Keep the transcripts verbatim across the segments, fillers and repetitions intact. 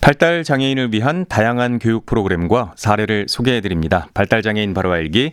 발달 장애인을 위한 다양한 교육 프로그램과 사례를 소개해드립니다. 발달장애인 바로 알기,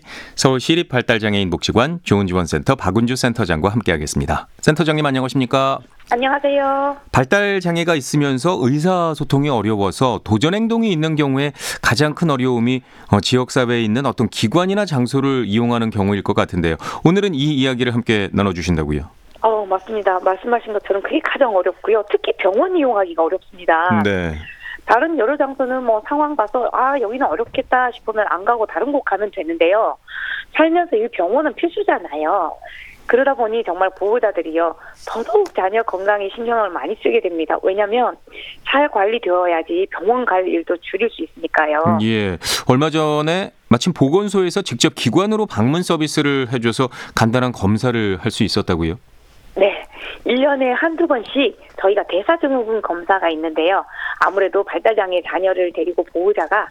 서울시립발달장애인복지관 좋은지원센터 박은주 센터장과 함께하겠습니다. 센터장님 안녕하십니까? 안녕하세요. 발달장애가 있으면서 의사소통이 어려워서 도전행동이 있는 경우에 가장 큰 어려움이 지역사회에 있는 어떤 기관이나 장소를 이용하는 경우일 것 같은데요. 오늘은 이 이야기를 함께 나눠주신다고요? 어, 맞습니다. 말씀하신 것처럼 그게 가장 어렵고요. 특히 병원 이용하기가 어렵습니다. 네. 다른 여러 장소는 뭐 상황 봐서 아 여기는 어렵겠다 싶으면 안 가고 다른 곳 가면 되는데요. 살면서 이 병원은 필수잖아요. 그러다 보니 정말 보호자들이요. 더더욱 자녀 건강에 신경을 많이 쓰게 됩니다. 왜냐하면 잘 관리되어야지 병원 갈 일도 줄일 수 있으니까요. 예. 얼마 전에 마침 보건소에서 직접 기관으로 방문 서비스를 해줘서 간단한 검사를 할 수 있었다고요? 네. 일 년에 한두 번씩 저희가 대사증후군 검사가 있는데요. 아무래도 발달장애 자녀를 데리고 보호자가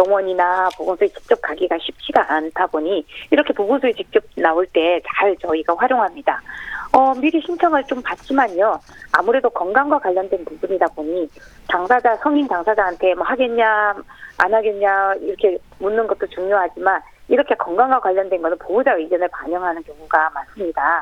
병원이나 보건소에 직접 가기가 쉽지가 않다 보니 이렇게 보건소에 직접 나올 때 잘 저희가 활용합니다. 어, 미리 신청을 좀 받지만요. 아무래도 건강과 관련된 부분이다 보니 당사자, 성인 당사자한테 뭐 하겠냐, 안 하겠냐 이렇게 묻는 것도 중요하지만 이렇게 건강과 관련된 거는 보호자 의견을 반영하는 경우가 많습니다.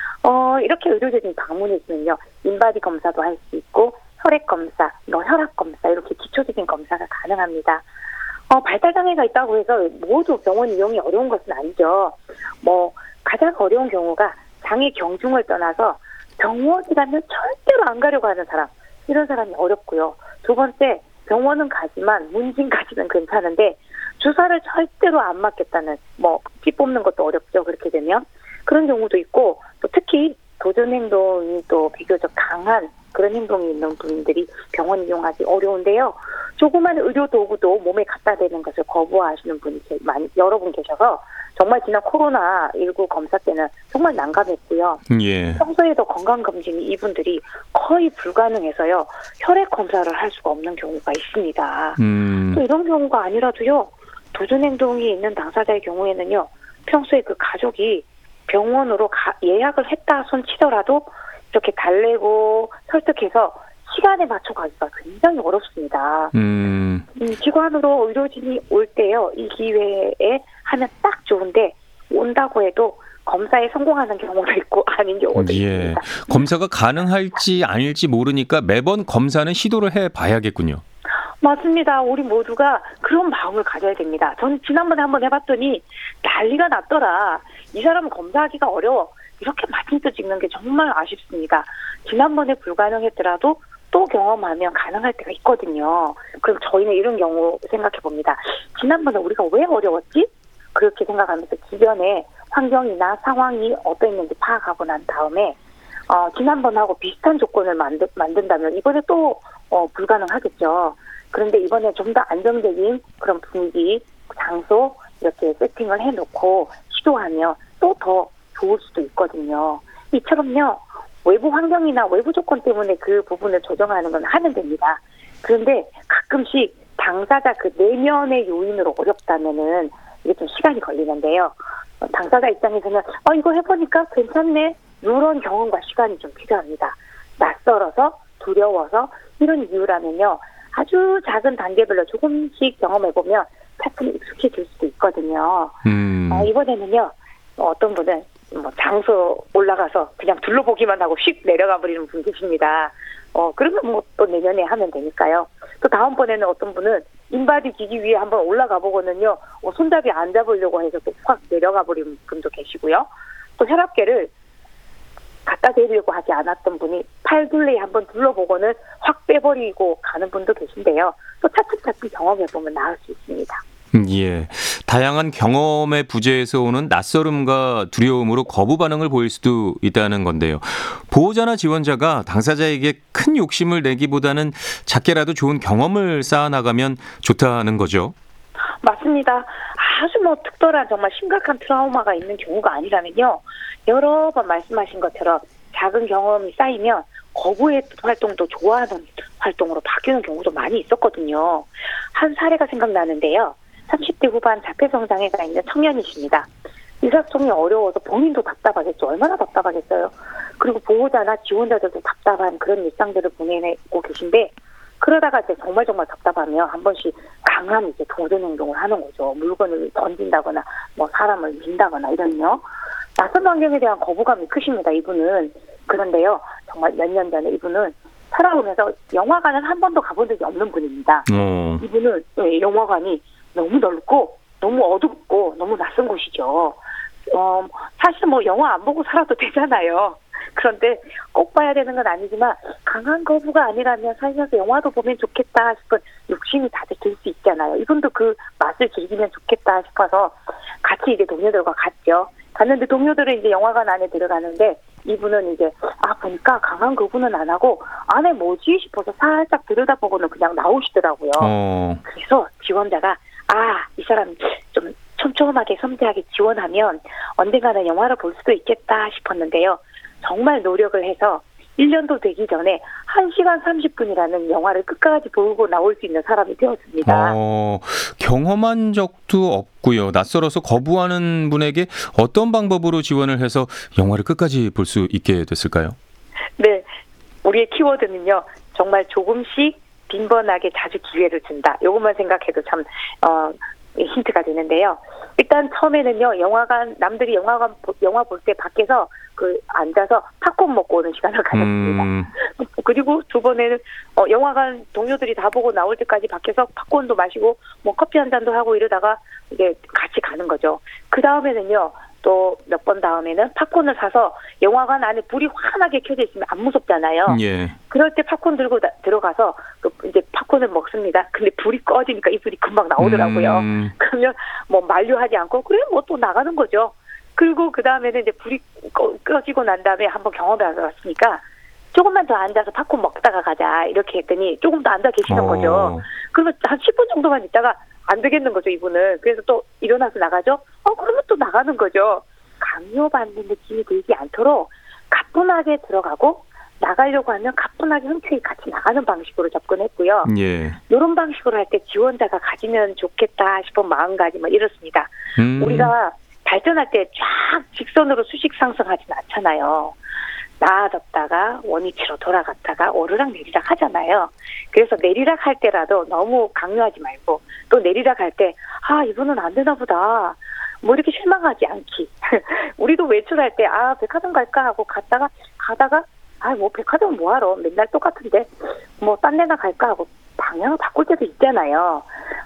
어, 이렇게 의료진이 방문했으면요. 인바디 검사도 할 수 있고, 혈액 검사, 뭐 혈압 검사, 이렇게 기초적인 검사가 가능합니다. 어, 발달장애가 있다고 해서 모두 병원 이용이 어려운 것은 아니죠. 뭐, 가장 어려운 경우가 장애 경중을 떠나서 병원에 가면 절대로 안 가려고 하는 사람, 이런 사람이 어렵고요. 두 번째, 병원은 가지만 문진까지는 괜찮은데, 주사를 절대로 안 맞겠다는, 뭐, 피 뽑는 것도 어렵죠. 그렇게 되면. 그런 경우도 있고 또 특히 도전 행동이 또 비교적 강한 그런 행동이 있는 분들이 병원 이용하기 어려운데요. 조그만 의료 도구도 몸에 갖다 대는 것을 거부하시는 분이 많이 여러 분 계셔서 정말 지난 코로나 십구 검사 때는 정말 난감했고요. 예. 평소에도 건강검진이 이분들이 거의 불가능해서요. 혈액 검사를 할 수가 없는 경우가 있습니다. 음. 또 이런 경우가 아니라도요. 도전 행동이 있는 당사자의 경우에는요. 평소에 그 가족이 병원으로 가, 예약을 했다 손 치더라도 이렇게 달래고 설득해서 시간에 맞춰 가기가 굉장히 어렵습니다. 음. 음, 기관으로 의료진이 올 때요. 이 기회에 하면 딱 좋은데 온다고 해도 검사에 성공하는 경우도 있고 아닌 경우도 예. 있습니다. 검사가 가능할지 아닐지 모르니까 매번 검사는 시도를 해봐야겠군요. 맞습니다. 우리 모두가 그런 마음을 가져야 됩니다. 저는 지난번에 한번 해봤더니 난리가 났더라. 이 사람은 검사하기가 어려워. 이렇게 마침표 찍는 게 정말 아쉽습니다. 지난번에 불가능했더라도 또 경험하면 가능할 때가 있거든요. 그럼 저희는 이런 경우 생각해 봅니다. 지난번에 우리가 왜 어려웠지? 그렇게 생각하면서 주변의 환경이나 상황이 어떠했는지 파악하고 난 다음에 어, 지난번하고 비슷한 조건을 만든, 만든다면 이번에 또 어, 불가능하겠죠. 그런데 이번에 좀 더 안정적인 그런 분위기, 장소 이렇게 세팅을 해놓고 시도하면 또 더 좋을 수도 있거든요. 이처럼요. 외부 환경이나 외부 조건 때문에 그 부분을 조정하는 건 하면 됩니다. 그런데 가끔씩 당사자 그 내면의 요인으로 어렵다면은 이게 좀 시간이 걸리는데요. 당사자 입장에서는 어 이거 해보니까 괜찮네. 이런 경험과 시간이 좀 필요합니다. 낯설어서 두려워서 이런 이유라면요. 아주 작은 단계별로 조금씩 경험해보면 차츰 익숙해질 수도 있거든요. 음. 어, 이번에는요. 어떤 분은 뭐 장소 올라가서 그냥 둘러보기만 하고 휙 내려가 버리는 분 계십니다. 어 그러면 뭐 또 내년에 하면 되니까요. 또 다음번에는 어떤 분은 인바디 기기 위에 한번 올라가 보고는요. 어, 손잡이 안 잡으려고 해서 또 확 내려가 버리는 분도 계시고요. 또 혈압계를 갖다 대려고 하지 않았던 분이 팔둘레에 한번 둘러보고는 확 빼버리고 가는 분도 계신데요. 또 차츰차츰 경험해보면 나을 수 있습니다. 예. 다양한 경험의 부재에서 오는 낯설음과 두려움으로 거부 반응을 보일 수도 있다는 건데요. 보호자나 지원자가 당사자에게 큰 욕심을 내기보다는 작게라도 좋은 경험을 쌓아나가면 좋다는 거죠. 맞습니다. 아주 뭐 특별한 정말 심각한 트라우마가 있는 경우가 아니라면요. 여러 번 말씀하신 것처럼 작은 경험이 쌓이면 거부의 활동도 좋아하는 활동으로 바뀌는 경우도 많이 있었거든요. 한 사례가 생각나는데요. 삼십 대 후반 자폐성장애가 있는 청년이십니다. 의사소통이 어려워서 본인도 답답하겠죠. 얼마나 답답하겠어요. 그리고 보호자나 지원자들도 답답한 그런 일상들을 보내고 계신데 그러다가 이제 정말 정말 답답하면 한 번씩 강한 이제 도전 행동을 하는 거죠. 물건을 던진다거나 뭐 사람을 민다거나 이런요. 낯선 환경에 대한 거부감이 크십니다. 이분은. 그런데요. 정말 몇 년 전에 이분은 살아오면서 영화관을 한 번도 가본 적이 없는 분입니다. 어. 이분은 예, 영화관이 너무 넓고 너무 어둡고 너무 낯선 곳이죠. 어, 사실 뭐 영화 안 보고 살아도 되잖아요. 그런데 꼭 봐야 되는 건 아니지만 강한 거부가 아니라면 살면서 영화도 보면 좋겠다 싶은 욕심이 다들 들 수 있잖아요. 이분도 그 맛을 즐기면 좋겠다 싶어서 같이 이제 동료들과 갔죠. 갔는데 동료들은 이제 영화관 안에 들어가는데 이분은 이제 아 보니까 강한 거부는 안 하고 안에 뭐지 싶어서 살짝 들여다보고는 그냥 나오시더라고요. 어. 그래서 지원자가 아 이 사람 좀 촘촘하게 섬세하게 지원하면 언젠가는 영화를 볼 수도 있겠다 싶었는데요. 정말 노력을 해서 일 년도 되기 전에 한 시간 삼십 분이라는 영화를 끝까지 보고 나올 수 있는 사람이 되었습니다. 어, 경험한 적도 없고요. 낯설어서 거부하는 분에게 어떤 방법으로 지원을 해서 영화를 끝까지 볼 수 있게 됐을까요? 네, 우리의 키워드는요. 정말 조금씩 빈번하게 자주 기회를 준다. 이것만 생각해도 참 어, 힌트가 되는데요. 일단 처음에는요. 영화관 남들이 영화관 영화 볼 때 밖에서 그 앉아서 팝콘 먹고 오는 시간을 가졌습니다. 음. 그리고 두 번에는 어, 영화관 동료들이 다 보고 나올 때까지 밖에서 팝콘도 마시고 뭐 커피 한 잔도 하고 이러다가 이제 같이 가는 거죠. 그 다음에는요. 또 몇 번 다음에는 팝콘을 사서 영화관 안에 불이 환하게 켜져 있으면 안 무섭잖아요. 예. 그럴 때 팝콘 들고 나, 들어가서 그 이제 팝콘을 먹습니다. 근데 불이 꺼지니까 이 불이 금방 나오더라고요. 음. 그러면 뭐 만류하지 않고 그래 뭐 또 나가는 거죠. 그리고 그 다음에는 이제 불이 꺼, 꺼지고 난 다음에 한번 경험해 왔으니까 조금만 더 앉아서 팝콘 먹다가 가자 이렇게 했더니 조금 더 앉아 계시는 어. 거죠. 그러면 한 십 분 정도만 있다가 안 되겠는 거죠, 이분은. 그래서 또 일어나서 나가죠. 어 그러면 또 나가는 거죠. 강요받는 느낌이 들지 않도록 가뿐하게 들어가고 나가려고 하면 가뿐하게 흔쾌히 같이 나가는 방식으로 접근했고요. 예. 이런 방식으로 할 때 지원자가 가지면 좋겠다 싶은 마음가짐은 이렇습니다. 음. 우리가 발전할 때 쫙 직선으로 수직 상승하진 않잖아요. 나아졌다가 원위치로 돌아갔다가 오르락 내리락 하잖아요. 그래서 내리락 할 때라도 너무 강요하지 말고 또 내리락 할 때 아 이분은 안 되나 보다. 뭐 이렇게 실망하지 않기. 우리도 외출할 때 아 백화점 갈까 하고 갔다가 가다가 아 뭐 백화점 뭐하러 맨날 똑같은데 뭐 딴 데나 갈까 하고 방향을 바꿀 때도 있잖아요.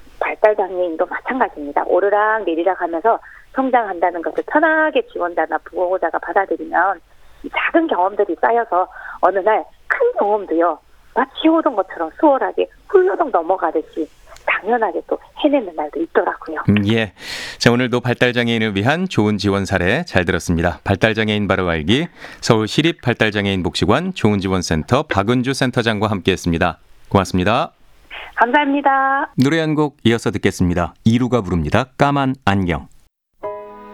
발달장애인도 마찬가지입니다. 오르락 내리락 하면서 성장한다는 것을 편하게 지원자나 보호자가 받아들이면 이 작은 경험들이 쌓여서 어느 날 큰 경험도요. 마치 해오던 것처럼 수월하게 훌러덩 넘어가듯이 당연하게 또 해내는 날도 있더라고요. 음, 예. 자, 오늘도 발달장애인을 위한 좋은 지원 사례 잘 들었습니다. 발달장애인 바로 알기 서울시립발달장애인복지관 좋은지원센터 박은주 센터장과 함께했습니다. 고맙습니다. 감사합니다. 노래 한 곡 이어서 듣겠습니다. 이루가 부릅니다. 까만 안경.